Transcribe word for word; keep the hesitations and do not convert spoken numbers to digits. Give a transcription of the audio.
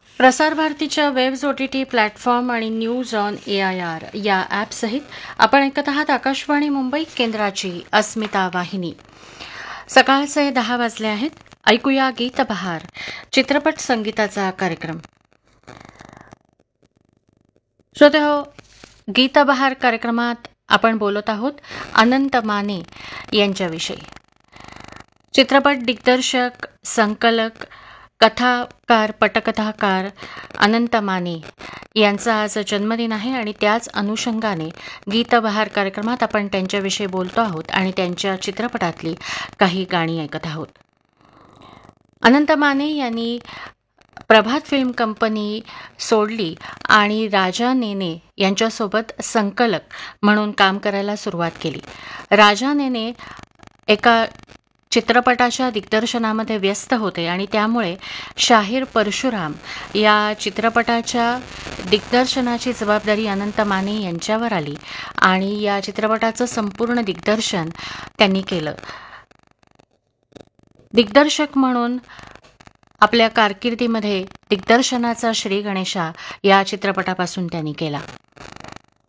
प्रसार भारतीच्या webs O T T platform आणि news on A I R या ॲपसहित आपण ऐकत आहात आकाशवाणी मुंबई केंद्राची अस्मिता वाहिनी. सकाळचे दहा वाजले आहेत. ऐकूया गीतबहार, चित्रपट संगीताचा कार्यक्रम. श्रोतेहो, गीतबहार कार्यक्रमात आपण बोलत आहोत अनंत माने यांच्याविषयी. चित्रपट दिग्दर्शक, संकलक, कथाकार, पटकथाकार अनंत माने यांचा आज जन्मदिन आहे आणि त्याच अनुषंगाने गीतबहार कार्यक्रमात आपण त्यांच्याविषयी बोलतो आहोत आणि त्यांच्या चित्रपटातली काही गाणी ऐकत आहोत. अनंत माने यांनी प्रभात फिल्म कंपनी सोडली आणि राजा नेने यांच्यासोबत संकलक म्हणून काम करायला सुरुवात केली. राजा नेने एका चित्रपटाच्या दिग्दर्शनामध्ये व्यस्त होते आणि त्यामुळे शाहीर परशुराम या चित्रपटाच्या दिग्दर्शनाची जबाबदारी अनंत माने यांच्यावर आली आणि या चित्रपटाचं संपूर्ण दिग्दर्शन त्यांनी केलं. दिग्दर्शक म्हणून आपल्या कारकिर्दीमध्ये दिग्दर्शनाचा श्री गणेशा या चित्रपटापासून त्यांनी केला.